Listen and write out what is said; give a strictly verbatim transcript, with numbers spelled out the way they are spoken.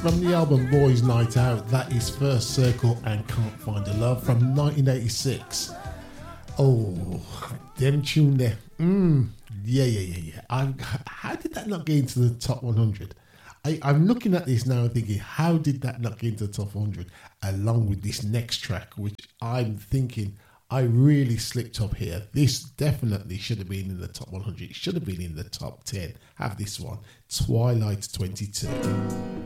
from the album Boys Night Out. That is First Circle and Can't Find a Love from nineteen eighty-six. Oh, them tune there. Mm, yeah, yeah, yeah, yeah. I, how did that not get into the top one hundred? I, I'm looking at this now and thinking, how did that not get into the top one hundred? Along with this next track, which I'm thinking I really slipped up here. This definitely should have been in the top one hundred. It should have been in the top ten. Have this one, Twilight twenty-two.